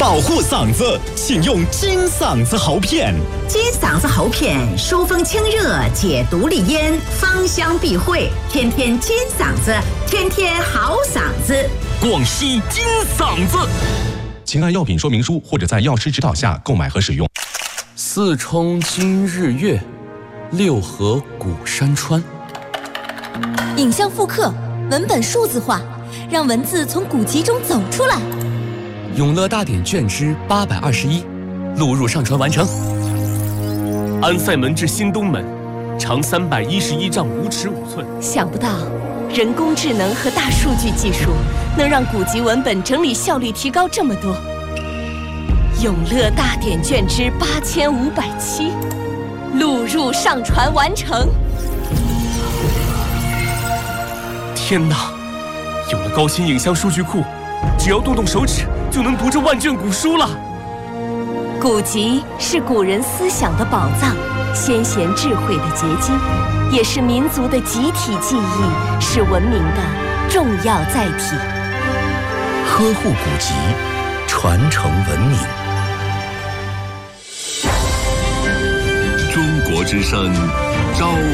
保护嗓子，请用金嗓子喉片。 金嗓子喉片疏风清热，解毒利咽，芳香避秽，天天金嗓子，天天好嗓子。 广西金嗓子， 请按药品说明书或者在药师指导下购买和使用。 四冲今日月，六合古山川。 影像复刻，文本数字化，让文字从古籍中走出来。 永乐大典卷之821，录入上传完成。 安塞门至新东门，长311丈5尺5寸。 想不到，人工智能和大数据技术能让古籍文本整理效率提高这么多。永乐大典卷之8507，录入上传完成。 天哪！有了高新影像数据库，只要动动手指就能读这万卷古书了。 古籍是古人思想的宝藏，先贤智慧的结晶，也是民族的集体记忆，是文明的重要载体。 呵护古籍，传承文明。 中国之声，招